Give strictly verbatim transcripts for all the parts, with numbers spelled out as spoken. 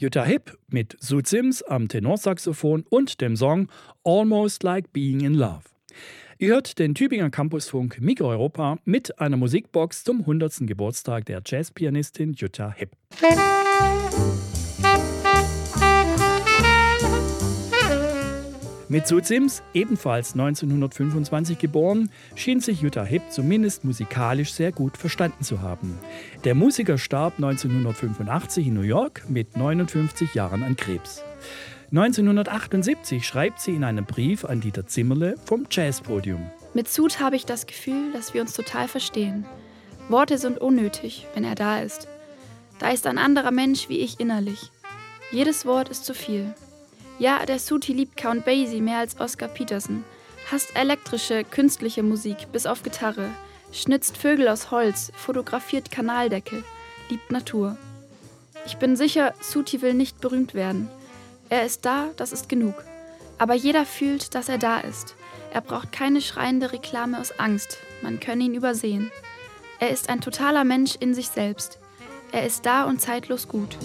Jutta Hipp mit Sue Sims am Tenorsaxophon und dem Song Almost Like Being in Love. Ihr hört den Tübinger Campusfunk Mikroeuropa mit einer Musikbox zum hundertsten Geburtstag der Jazzpianistin Jutta Hipp. Mit Sue Sims, ebenfalls neunzehnhundertfünfundzwanzig geboren, schien sich Jutta Hipp zumindest musikalisch sehr gut verstanden zu haben. Der Musiker starb neunzehnhundertfünfundachtzig in New York mit neunundfünfzig Jahren an Krebs. neunzehnhundertachtundsiebzig schreibt sie in einem Brief an Dieter Zimmerle vom Jazzpodium. Mit Sud habe ich das Gefühl, dass wir uns total verstehen. Worte sind unnötig, wenn er da ist. Da ist ein anderer Mensch wie ich innerlich. Jedes Wort ist zu viel. Ja, der Suti liebt Count Basie mehr als Oscar Peterson, hasst elektrische, künstliche Musik bis auf Gitarre, schnitzt Vögel aus Holz, fotografiert Kanaldeckel, liebt Natur. Ich bin sicher, Suti will nicht berühmt werden. Er ist da, das ist genug. Aber jeder fühlt, dass er da ist. Er braucht keine schreiende Reklame aus Angst, man könne ihn übersehen. Er ist ein totaler Mensch in sich selbst. Er ist da und zeitlos gut.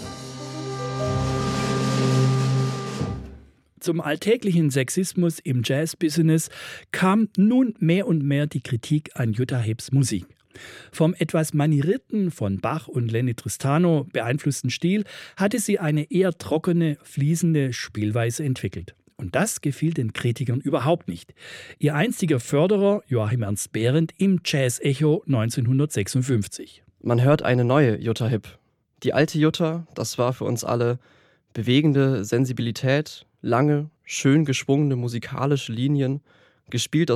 Zum alltäglichen Sexismus im Jazzbusiness kam nun mehr und mehr die Kritik an Jutta Hipps Musik. Vom etwas manierierten, von Bach und Lenny Tristano beeinflussten Stil hatte sie eine eher trockene, fließende Spielweise entwickelt. Und das gefiel den Kritikern überhaupt nicht. Ihr einziger Förderer, Joachim Ernst Behrendt, im Jazz-Echo neunzehnhundertsechsundfünfzig. Man hört eine neue Jutta Hipp. Die alte Jutta, das war für uns alle bewegende Sensibilität, lange, schön geschwungene musikalische Linien, gespielt aus